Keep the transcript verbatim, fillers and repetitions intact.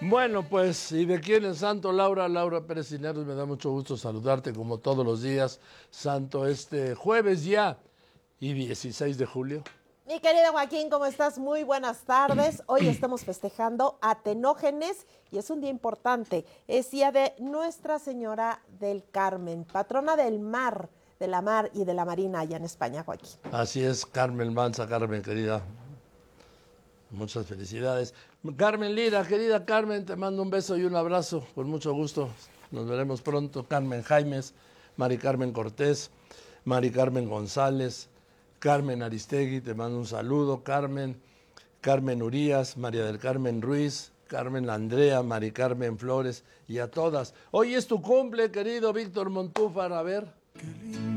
Bueno, pues, ¿y de quién es santo? Laura, Laura Pérez Cisneros, me da mucho gusto saludarte como todos los días, santo este jueves ya y dieciséis de julio. Mi querido Joaquín, ¿cómo estás? Muy buenas tardes. Hoy estamos festejando a Tenógenes y es un día importante. Es día de Nuestra Señora del Carmen, patrona del mar, de la mar y de la marina allá en España, Joaquín. Así es, Carmen Manza, Carmen, querida. Muchas felicidades. Carmen Lira, querida Carmen, te mando un beso y un abrazo, con mucho gusto. Nos veremos pronto. Carmen Jaimes, Mari Carmen Cortés, Mari Carmen González, Carmen Aristegui, te mando un saludo. Carmen, Carmen Urías, María del Carmen Ruiz, Carmen Andrea, Mari Carmen Flores y a todas. Hoy es tu cumple, querido Víctor Montúfar, a ver.